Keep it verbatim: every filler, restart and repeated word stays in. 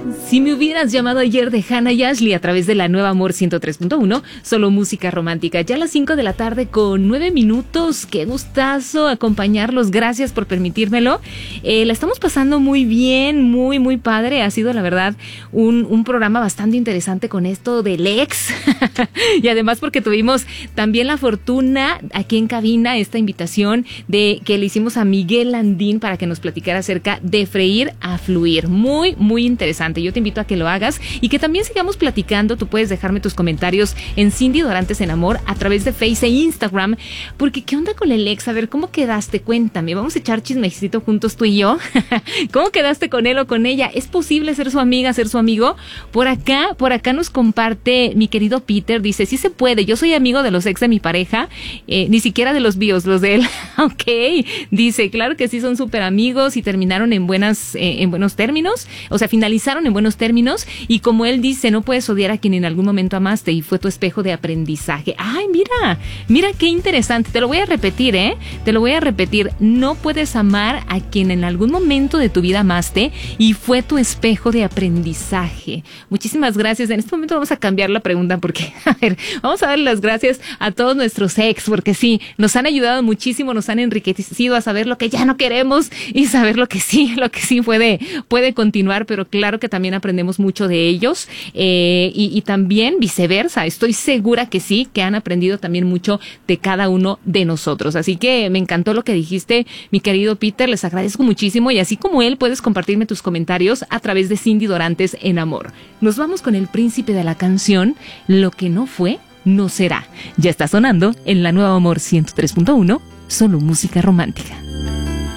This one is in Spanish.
Si me hubieras llamado ayer de Hannah y Ashley a través de la Nueva Amor ciento tres punto uno, solo música romántica. Ya a las cinco de la tarde con nueve minutos. Qué gustazo acompañarlos. Gracias por permitírmelo. Eh, la estamos pasando muy bien, muy, muy padre. Ha sido, la verdad, un, un programa bastante interesante con esto del ex. Y además porque tuvimos también la fortuna aquí en cabina, esta invitación de que le hicimos a Miguel Landín para que nos platicara acerca de freír a fluir. Muy, muy interesante. Yo te invito a que lo hagas y que también sigamos platicando. Tú puedes dejarme tus comentarios en Cindy Dorantes en Amor a través de Face e Instagram, porque ¿qué onda con el ex? A ver, ¿cómo quedaste? Cuéntame, vamos a echar chismecito juntos tú y yo. ¿Cómo quedaste con él o con ella? ¿Es posible ser su amiga, ser su amigo? Por acá, por acá nos comparte mi querido Peter, dice, sí se puede, yo soy amigo de los ex de mi pareja, eh, ni siquiera de los bios, los de él. Ok, dice, claro que sí, son súper amigos y terminaron en buenas, eh, en buenos términos, o sea, finalizaron en buenos términos, y como él dice, no puedes odiar a quien en algún momento amaste y fue tu espejo de aprendizaje. Ay, mira, mira qué interesante. Te lo voy a repetir, ¿eh? Te lo voy a repetir. No puedes amar a quien en algún momento de tu vida amaste y fue tu espejo de aprendizaje. Muchísimas gracias. En este momento vamos a cambiar la pregunta porque, a ver, vamos a darle las gracias a todos nuestros ex, porque sí, nos han ayudado muchísimo, nos han enriquecido a saber lo que ya no queremos y saber lo que sí, lo que sí puede, puede continuar, pero claro que también aprendemos mucho de ellos, eh, y, y también viceversa. Estoy segura que sí, que han aprendido también mucho de cada uno de nosotros. Así que me encantó lo que dijiste, mi querido Peter, les agradezco muchísimo y así como él, puedes compartirme tus comentarios a través de Cindy Dorantes en Amor. Nos vamos con el príncipe de la canción, Lo que no fue, no será. Ya está sonando en la Nueva Amor ciento tres punto uno, solo música romántica.